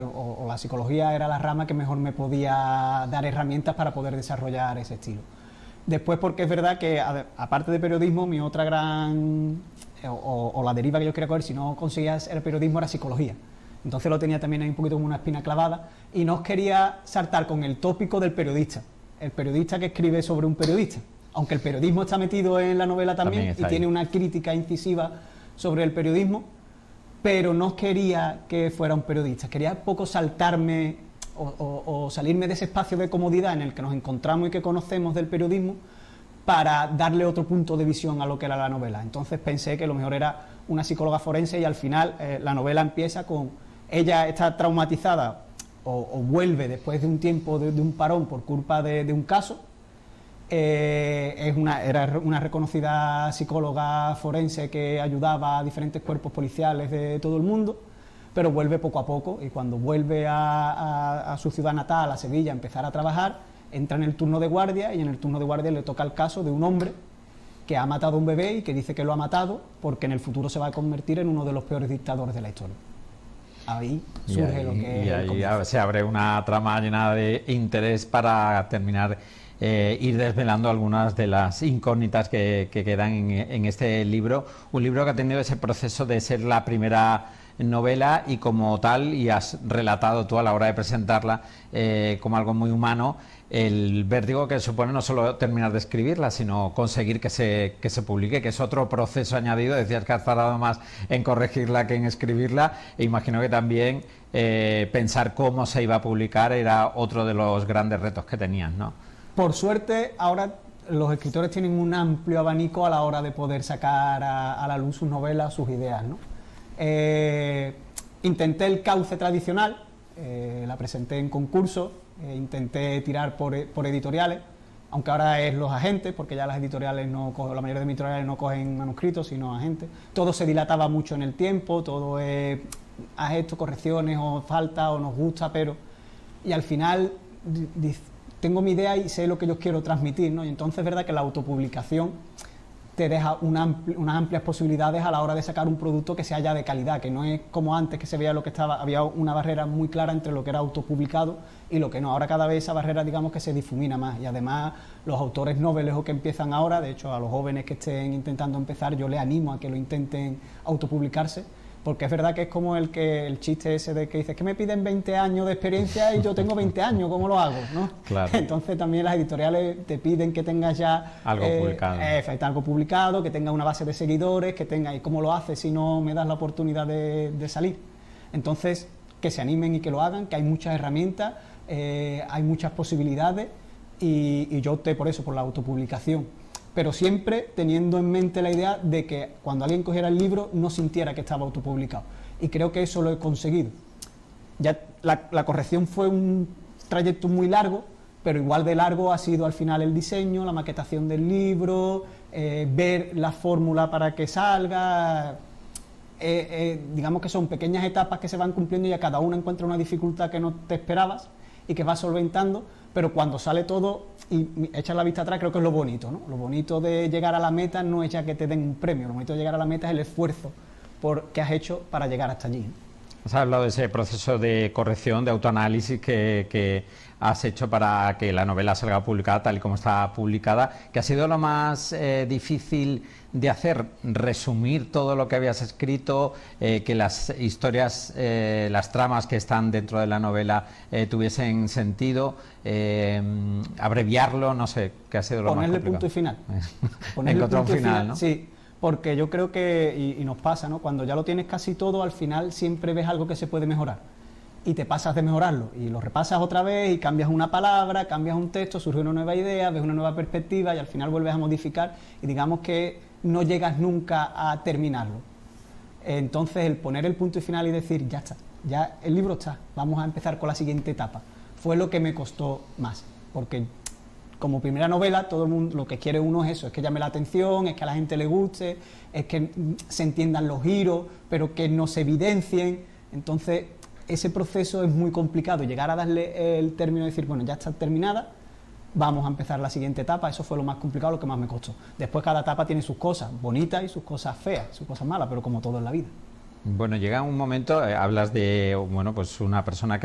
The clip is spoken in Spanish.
o la psicología era la rama que mejor me podía dar herramientas para poder desarrollar ese estilo. Después, porque es verdad que, aparte de periodismo, mi otra gran, o la deriva que yo quería coger, si no conseguía el periodismo, era psicología. Entonces lo tenía también ahí un poquito como una espina clavada, y no os quería saltar con el tópico del periodista, el periodista que escribe sobre un periodista, aunque el periodismo está metido en la novela también y tiene una crítica incisiva sobre el periodismo, pero no quería que fuera un periodista, quería poco saltarme o salirme de ese espacio de comodidad en el que nos encontramos y que conocemos del periodismo, para darle otro punto de visión a lo que era la novela. Entonces pensé que lo mejor era una psicóloga forense, y al final la novela empieza con ella está traumatizada o vuelve después de un tiempo de un parón por culpa de un caso. Era una reconocida psicóloga forense que ayudaba a diferentes cuerpos policiales de todo el mundo, pero vuelve poco a poco, y cuando vuelve a su ciudad natal, a Sevilla, a empezar a trabajar, entra en el turno de guardia, y en el turno de guardia le toca el caso de un hombre que ha matado a un bebé y que dice que lo ha matado porque en el futuro se va a convertir en uno de los peores dictadores de la historia. Ahí surge lo que es. Y ahí se abre una trama llena de interés para terminar, ir desvelando algunas de las incógnitas que quedan en este libro. Un libro que ha tenido ese proceso de ser la primera novela, y como tal, y has relatado tú a la hora de presentarla como algo muy humano, el vértigo que supone no solo terminar de escribirla, sino conseguir que se publique, que es otro proceso añadido. Decías que has tardado más en corregirla que en escribirla, e imagino que también pensar cómo se iba a publicar era otro de los grandes retos que tenías, ¿no? Por suerte, ahora los escritores tienen un amplio abanico a la hora de poder sacar a la luz sus novelas, sus ideas, ¿no? Intenté el cauce tradicional, la presenté en concursos, intenté tirar por editoriales, aunque ahora es los agentes, porque ya las editoriales no cogen, la mayoría de editoriales no cogen manuscritos, sino agentes. Todo se dilataba mucho en el tiempo, todo es haz esto, correcciones, o falta, o nos gusta, pero... Y al final tengo mi idea y sé lo que yo quiero transmitir, ¿no? Y entonces es verdad que la autopublicación te deja unas amplias posibilidades a la hora de sacar un producto que sea ya de calidad, que no es como antes, que se veía lo que estaba, había una barrera muy clara entre lo que era autopublicado y lo que no. Ahora cada vez esa barrera, digamos, que se difumina más, y además los autores noveles o que empiezan ahora, de hecho a los jóvenes que estén intentando empezar, yo les animo a que lo intenten autopublicarse, porque es verdad que es como el chiste ese de que dices que me piden 20 años de experiencia y yo tengo 20 años, ¿cómo lo hago? ¿No? Claro. Entonces también las editoriales te piden que tengas ya algo publicado. Algo publicado, que tengas una base de seguidores, que tengas, ¿y cómo lo haces si no me das la oportunidad de salir? Entonces, que se animen y que lo hagan, que hay muchas herramientas, hay muchas posibilidades, y yo opté por eso, por la autopublicación, pero siempre teniendo en mente la idea de que cuando alguien cogiera el libro no sintiera que estaba autopublicado, y creo que eso lo he conseguido. Ya la corrección fue un trayecto muy largo, pero igual de largo ha sido al final el diseño, la maquetación del libro, ver la fórmula para que salga. Digamos que son pequeñas etapas que se van cumpliendo, y a cada una encuentra una dificultad que no te esperabas y que vas solventando, pero cuando sale todo y echas la vista atrás, creo que es lo bonito, ¿no? Lo bonito de llegar a la meta no es ya que te den un premio, lo bonito de llegar a la meta es el esfuerzo que has hecho para llegar hasta allí, ¿no? Has hablado de ese proceso de corrección, de autoanálisis que has hecho para que la novela salga publicada tal y como está publicada, que ha sido lo más difícil de hacer, resumir todo lo que habías escrito, que las historias, las tramas que están dentro de la novela tuviesen sentido, abreviarlo, no sé, ¿qué ha sido lo más complicado? Ponerle punto y final. Encontrar un final, ¿no? Sí. Porque yo creo que, y nos pasa, ¿no? Cuando ya lo tienes casi todo, al final siempre ves algo que se puede mejorar, y te pasas de mejorarlo, y lo repasas otra vez, y cambias una palabra, cambias un texto, surge una nueva idea, ves una nueva perspectiva, y al final vuelves a modificar, y digamos que no llegas nunca a terminarlo. Entonces el poner el punto y final y decir, ya está, ya el libro está, vamos a empezar con la siguiente etapa, fue lo que me costó más, porque como primera novela, todo el mundo lo que quiere uno es eso, es que llame la atención, es que a la gente le guste, es que se entiendan los giros, pero que no se evidencien. Entonces, ese proceso es muy complicado, llegar a darle el término y decir, bueno, ya está terminada, vamos a empezar la siguiente etapa. Eso fue lo más complicado, lo que más me costó. Después cada etapa tiene sus cosas bonitas y sus cosas feas, sus cosas malas, pero como todo en la vida. Bueno, llega un momento, hablas de, bueno, pues una persona que